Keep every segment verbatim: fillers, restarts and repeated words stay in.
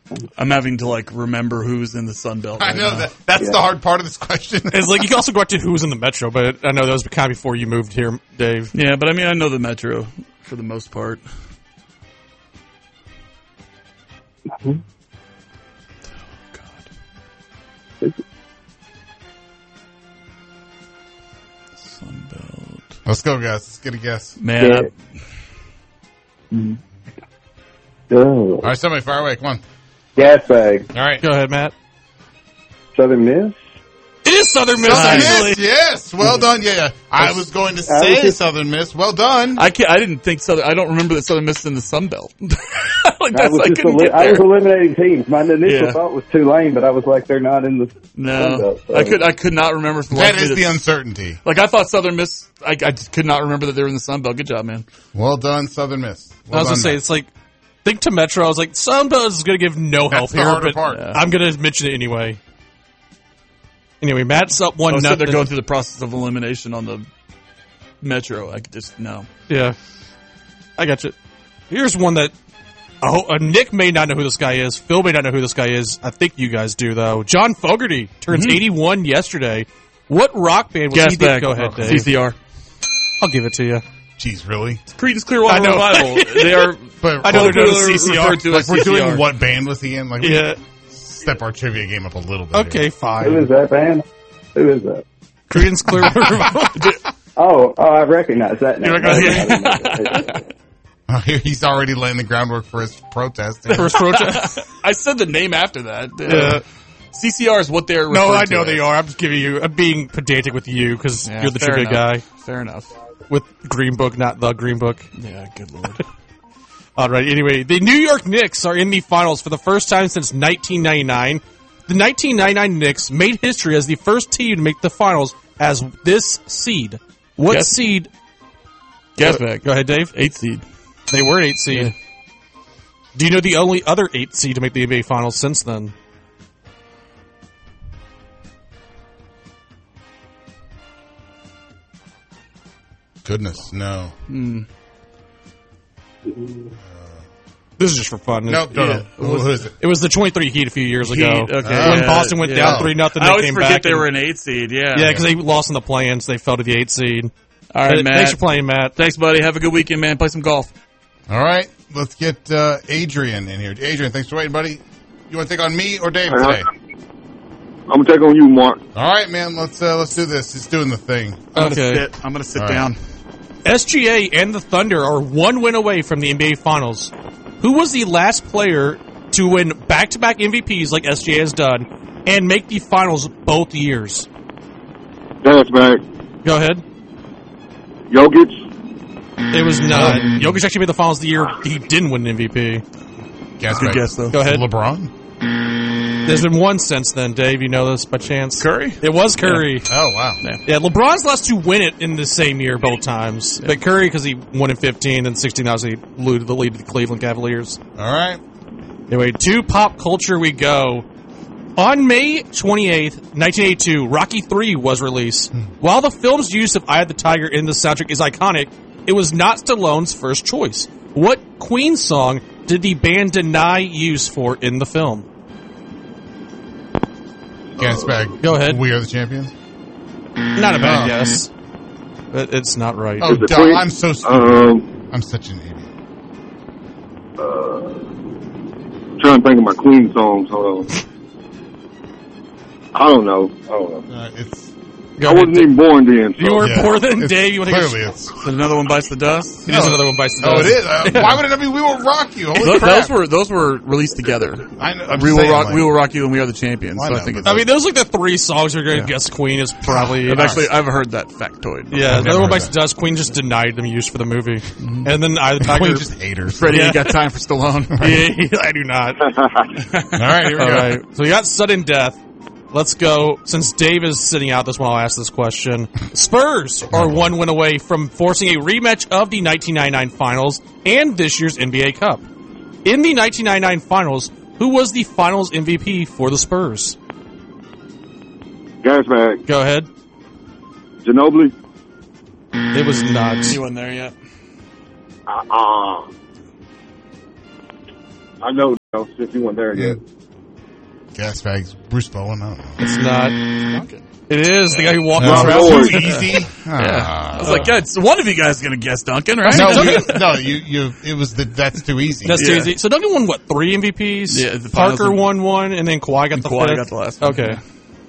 I'm having to like remember who's in the Sun Belt. Right I know now. that. That's Yeah. the hard part of this question. It's like you can also go back to who's in the Metro, but I know that was kind of before you moved here, Dave. Yeah, but I mean, I know the Metro for the most part. Mm-hmm. God. Sun Belt. Let's go, guys. Let's get a guess. Man, Yeah. I- Oh. All right, somebody fire away. Come on. Gas bag. All right. Go ahead, Matt. Southern Miss? It is Southern Miss, Southern actually. Miss, yes. Well done. Yeah, yeah. I was going to I was say just- Southern Miss. Well done. I can't. I didn't think Southern. I don't remember that Southern Miss is in the Sun Belt. like I that's, was I, just couldn't eli- get I there. was eliminating teams. My initial Yeah. thought was Tulane, but I was like, they're not in the Sun No, Belt. so- I could. I could not remember. for the that life of is me the that- uncertainty. Like I thought Southern Miss. I, I just could not remember that they were in the Sun Belt. Good job, man. Well done, Southern Miss. Well I was going to done, say, it's like, think to Metro. I was like, Sun Belt is going to give no help That's the here, harder but part. Yeah. I'm going to mention it anyway. Anyway, Matt's up I one was sitting there nothing. going through the process of elimination on the Metro. I could just no. Yeah. I got you. Here's one that oh, uh, Nick may not know who this guy is. Phil may not know who this guy is. I think you guys do, though. John Fogerty turns eighty-one yesterday. What rock band was Gas he? bag. Go ahead, C Dave. C R. I'll give it to you. Jeez, really? Creedence Clearwater I know. Revival. They are. But I know they're doing popularly C C R. referred to like as we're C C R. doing what band was he in? Like, we Yeah. step our trivia game up a little bit. Okay, here. Who fine. is that band? Who is that? Creedence Clearwater Revival. Oh, oh, I recognize that name. You recognize- I didn't know that. Oh, he's already laying the groundwork for his protest. First protest. I said the name after that. Yeah. C C R is what they're. No, I referred to know as. they are. I'm just giving you. I'm being pedantic with you because Yeah, you're the fair trivia enough. guy Fair enough. with Green Book, not the Green Book. Yeah, good lord. All right. Anyway, the New York Knicks are in the finals for the first time since nineteen ninety-nine. The nineteen ninety-nine Knicks made history as the first team to make the finals as this seed. What Gas- seed? Gas bag. Go ahead, Dave. Eight seed. They were an eight seed. Yeah. Do you know the only other eight seed to make the N B A finals since then? Goodness, no. This is just for fun. Nope, no, Yeah. no. Who, who is it? It was the twenty-three Heat a few years ago. Heat, okay, when yeah, Boston went yeah. down three nothing, I they always came forget back. they and- were an eight seed. Yeah. Yeah, because they lost in the play-ins. They fell to the eight seed. All right, Th- Matt. Thanks for playing, Matt. Thanks, buddy. Have a good weekend, man. Play some golf. All right, let's get uh, Adrian in here. Adrian, thanks for waiting, buddy. You want to take on me or Dave today? I'm gonna take on you, Mark. All right, man. Let's uh, let's do this. It's doing the thing. I'm Okay. gonna sit. I'm gonna sit All right. down. S G A and the Thunder are one win away from the N B A Finals. Who was the last player to win back-to-back M V Ps like S G A has done and make the finals both years? Gas bag. Go ahead. Jokic. It was not. Jokic actually made the finals the year he didn't win an M V P. Gas Good bag. guess, though. Go ahead. LeBron. There's been one since then, Dave. You know this by chance? Curry. It was Curry. Oh wow. Yeah, LeBron's the last to win it in the same year both times. But Curry, because he won in fifteen and sixteen, obviously led the lead to the Cleveland Cavaliers. All right. Anyway, to pop culture we go. On May twenty-eighth, nineteen eighty-two, Rocky three was released. While the film's use of Eye of the Tiger in the soundtrack is iconic, it was not Stallone's first choice. What Queen song did the band deny use for in the film? Gas bag. Go ahead. We are the champions. Not a bad Oh. guess. But it's not right. Oh, the duh, Queen? I'm so stupid. Um, I'm such an idiot. uh, trying to think of my Queen songs. Hold on. I don't know. I don't know. Uh, it's Go I ahead, wasn't even born then. So. You were yeah. more than It's- Dave. You want to clearly it's. So another one bites the dust. It is another one bites the Oh, it dust. is. Uh, why would it not be We Will Rock You? Holy Those, crap! those were those were released together. I know, I'm We will saying, rock. like- We will rock you, and we are the champions. Why So I not? think it's. I mean, those are like the three songs you're going to Yeah. guess Queen is probably. I've actually I've heard that factoid. Yeah, I've the never other one heard bites that. the dust. Queen just denied them use for the movie, and then I the Tiger. Queen just haters. Freddie Yeah. ain't got time for Stallone. Yeah, I do not. All right, here we All go. right, so we got sudden death. Let's go. Since Dave is sitting out this one, I'll ask this question. Spurs are one win away from forcing a rematch of the nineteen ninety-nine Finals and this year's N B A Cup. In the nineteen ninety-nine Finals, who was the Finals M V P for the Spurs? Gas bag. Go ahead. Ginobili. It was not. You wasn't there yet. Uh, uh, I know know, since you weren't there Yeah. yet. Gas bags. Bruce Bowen. I don't know. It's not. Duncan. It is the guy who walked No, around. Lord. too easy. Yeah. Ah. I was like, God, so one of you guys is going to guess Duncan, right? No, you, no, you, you. It was the. That's too easy. That's too Yeah. easy. So Duncan won what? Three M V Ps. Yeah, the finals Parker of- won one, and then Kawhi got And the Kawhi fifth. got the last one. Okay.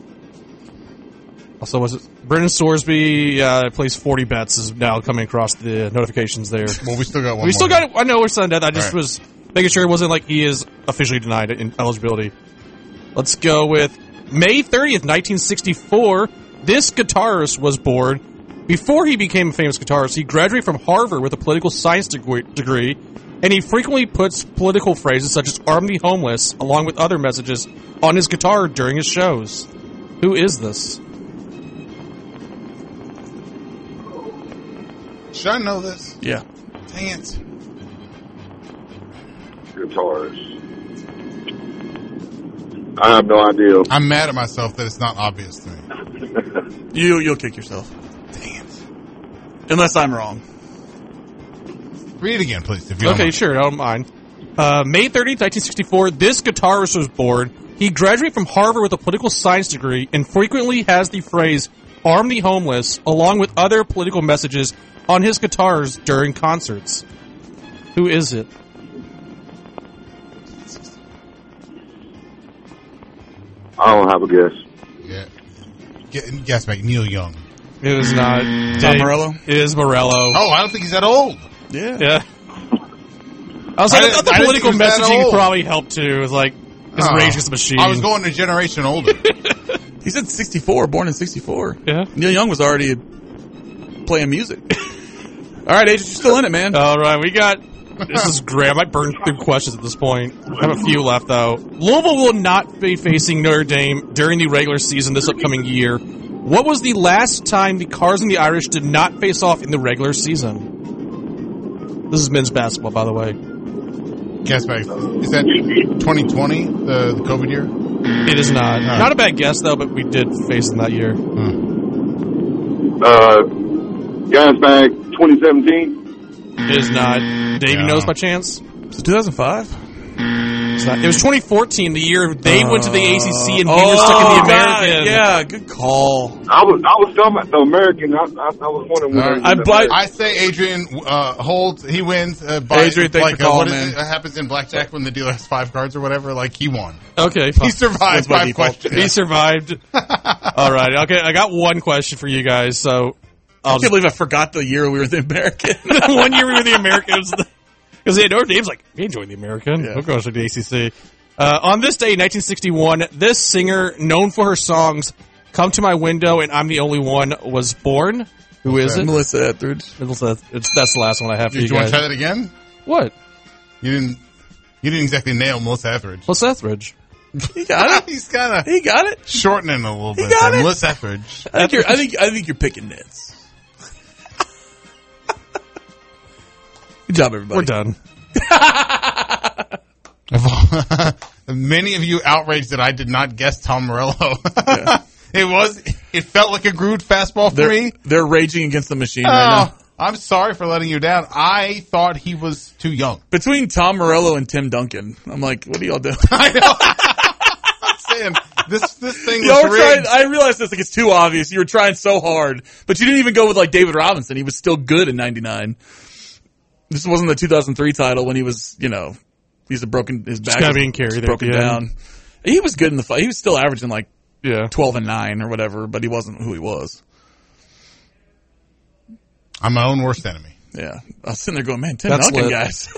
Also, was it Brendan Sorsby uh, plays forty bets is now coming across the notifications there. Well, we still got one. we still more. got it. I know we're sudden death. I just Right. was making sure it wasn't like he is officially denied in eligibility. Let's go with May thirtieth, nineteen sixty-four. This guitarist was born. Before he became a famous guitarist, he graduated from Harvard with a political science degree, degree and he frequently puts political phrases such as "arm the homeless" along with other messages on his guitar during his shows. Who is this? Should I know this? Yeah. Dang it. Guitars. I have no idea. I'm mad at myself that it's not obvious to me. You, you'll kick yourself. Dang it. Unless I'm wrong. Read it again, please, if you don't Okay, mind. sure, I don't mind. Uh, May thirtieth, nineteen sixty-four, this guitarist was born. He graduated from Harvard with a political science degree and frequently has the phrase "arm the homeless" along with other political messages on his guitars during concerts. Who is it? I don't have a guess. Yeah. Get, guess back. Neil Young. It is not. Tom Dave- Morello? It is Morello. Oh, I don't think he's that old. Yeah. Yeah. I was like, I I, thought didn't- the I didn't political think he was that messaging old. probably helped too. It was like, his Oh. Rage Against the Machine. I was going a generation older. He said sixty-four, born in sixty-four. Yeah. Neil Young was already playing music. All right, Agent, you're still in it, man. All right, we got. This is great. I might burn through questions at this point. I have a few left, though. Louisville will not be facing Notre Dame during the regular season this upcoming year. What was the last time the Cars and the Irish did not face off in the regular season? This is men's basketball, by the way. Guess back. Is that twenty twenty, the, the COVID year? It is not. No. Not a bad guess, though, but we did face them that year. Uh, gas bag twenty seventeen. It is not. Dave, you Yeah. know this by chance? So two thousand five? It's not. It was twenty fourteen, the year they went to the A C C and we oh, were stuck in the God, American. yeah, good call. I was I was talking about the American. I, I, I was wondering All where right. they was I- at. I say Adrian uh, holds. He wins. Uh, by, Adrian, thanks like, for uh, calling, what is man. it that happens in blackjack when the dealer has five cards or whatever? Like, he won. Okay. He survived That's by five default. questions. He survived. All right. Okay. I got one question for you guys. So I I'll can't just, believe I forgot the year we were the American. one year we were the Americans. Because yeah, Notre Dame's like, we enjoy the American. Yeah. We'll go to the A C C. Uh, on this day, nineteen sixty-one, this singer, known for her songs "Come to My Window" and "I'm the Only One," was born. Who is it? Melissa Etheridge. It's, it's, that's the last one I have for Did you you want guys. to try that again? What? You didn't. You didn't exactly nail Melissa Etheridge. Melissa Etheridge. He got it. He's kind of He got it. shortening a little bit. got there. it. Melissa Etheridge. I think you're. I think. I think you're picking nits. Good job, everybody. We're done. Many of you outraged that I did not guess Tom Morello. It was. It felt like a crude fastball for They're, me. they're raging against the machine Oh, right now. I'm sorry for letting you down. I thought he was too young. Between Tom Morello and Tim Duncan, I'm like, what are y'all doing? I know. I'm saying this this thing Y'all was were trying, rigged. I realized this like it's too obvious. You were trying so hard, but you didn't even go with like David Robinson. He was still good in ninety-nine. This wasn't the two thousand three title when he was, you know, he's a broken his back kinda was being carried broken at the down. end. He was good in the fight. He was still averaging like Yeah. twelve and nine or whatever, but he wasn't who he was. I'm my own worst enemy. Yeah, I was sitting there going, man, Tim That's Duncan, lit. guys.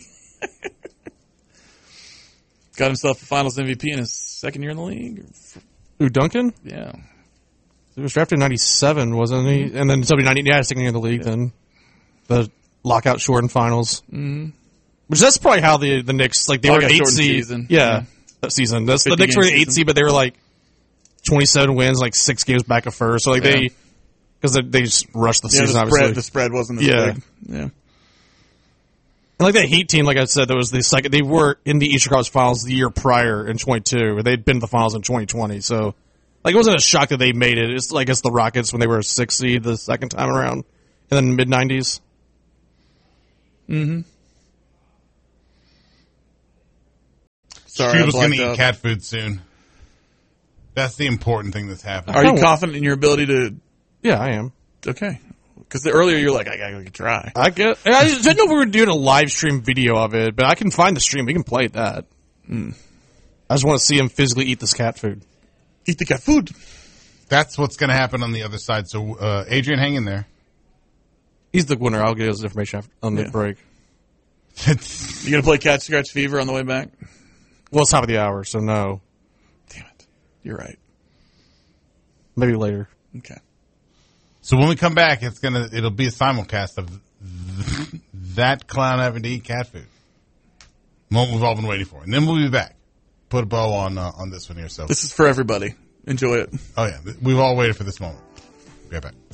Got himself a Finals M V P in his second year in the league. Ooh, Duncan? Yeah. He was drafted in ninety-seven, wasn't he? And then somebody ninety, yeah, second year in the league. Then the lockout shortened finals, mm-hmm. Which that's probably how the the Knicks like they were Lockout eight shortened seed. season. Yeah, Yeah. that season. That's the fifty Knicks were game eight season. seed, but they were like twenty-seven wins, like six games back at first. So like Yeah. they because they, they just rushed the Yeah, season. the obviously, spread, the spread wasn't as Yeah. big. Yeah. and like that Heat team, like I said, that was the second. They were in the Eastern Conference Finals the year prior in twenty-two. They'd been to the finals in twenty twenty. So like it wasn't a shock that they made it. It's like it's the Rockets when they were a six seed the second time around, and then mid nineties. Mm-hmm. Sorry, I Strudel's going to blacked eat out. cat food soon. That's the important thing that's happening. Are you Oh. confident in your ability to? Yeah, I am. Okay, because earlier you're like, I gotta try. I get. I just didn't know if we were doing a live stream video of it, but I can find the stream. We can play that. Mm. I just want to see him physically eat this cat food. Eat the cat food. That's what's going to happen on the other side. So, uh, Adrian, hang in there. He's the winner. I'll get his information after, on the Yeah. break. You gonna play Cat Scratch Fever on the way back? Well, it's top of the hour, so no. Damn it, you're right. Maybe later. Okay. So when we come back, it's gonna it'll be a simulcast of th- that clown having to eat cat food. Moment we've all been waiting for, and then we'll be back. Put a bow on uh, on this one here. So This is for everybody. Enjoy it. oh yeah, th- we've all waited for this moment. Be right back.